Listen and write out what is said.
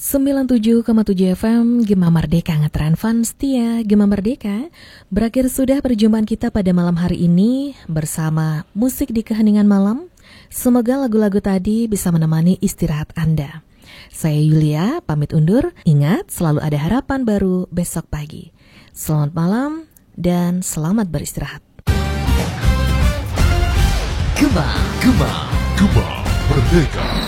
97,7 FM Gema Merdeka ngetren fans setia Gema Merdeka. Berakhir sudah perjumpaan kita pada malam hari ini bersama musik di keheningan malam. Semoga lagu-lagu tadi bisa menemani istirahat Anda. Saya Yulia, pamit undur. Ingat, selalu ada harapan baru besok pagi. Selamat malam dan selamat beristirahat. Gema Merdeka.